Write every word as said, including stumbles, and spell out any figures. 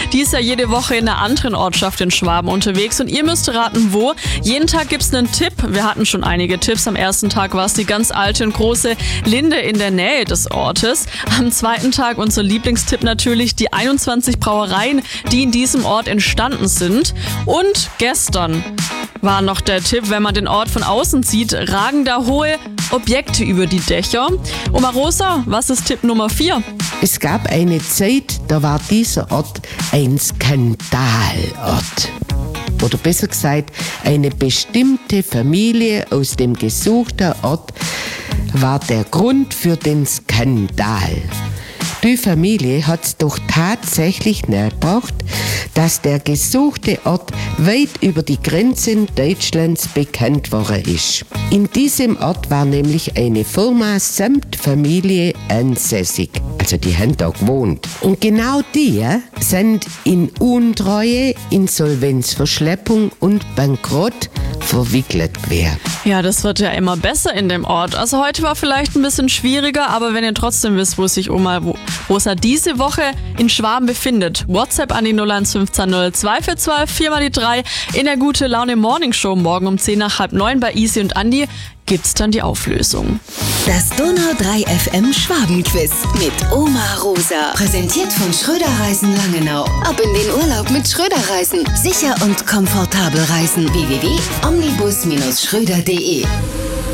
Die ist ja jede Woche in einer anderen Ortschaft in Schwaben unterwegs und ihr müsst raten, wo. Jeden Tag gibt's einen Tipp. Wir hatten schon einige Tipps. Am ersten Tag war es die ganz alte und große Linde in der Nähe des Ortes. Am zweiten Tag unser Lieblingstipp natürlich die einundzwanzig Brauereien, die in diesem Ort entstanden sind. Und gestern war noch der Tipp, wenn man den Ort von außen sieht, ragen da hohe Objekte über die Dächer. Oma Rosa, was ist Tipp Nummer vier? Es gab eine Zeit, da war dieser Ort ein Skandalort. Oder besser gesagt, eine bestimmte Familie aus dem gesuchten Ort war der Grund für den Skandal. Die Familie hat es doch tatsächlich nachgebracht, dass der gesuchte Ort weit über die Grenzen Deutschlands bekannt worden ist. In diesem Ort war nämlich eine Firma samt Familie ansässig. Also die haben da gewohnt. Und genau die sind in Untreue, Insolvenzverschleppung und Bankrott verwickelt gewesen. Ja, das wird ja immer besser in dem Ort. Also heute war vielleicht ein bisschen schwieriger, aber wenn ihr trotzdem wisst, wo sich Oma Rosa diese Woche in Schwaben befindet, WhatsApp an die null eins fünfzehn null zwei vier zwei vier mal die drei. In der Gute Laune Morning Show morgen um zehn nach halb neun bei Easy und Andi gibt's dann die Auflösung. Das Donau drei F M Schwaben-Quiz mit Oma Rosa. Präsentiert von Schröder Reisen Langenau. Ab in den Urlaub mit Schröder Reisen. Sicher und komfortabel reisen. w w w punkt omnibus Bindestrich schröder punkt de